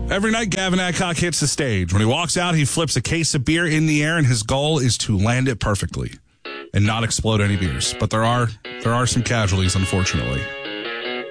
Every night, Gavin Adcock hits the stage. When he walks out, he flips a case of beer in the air, and his goal is to land it perfectly and not explode any beers. But there are some casualties, unfortunately.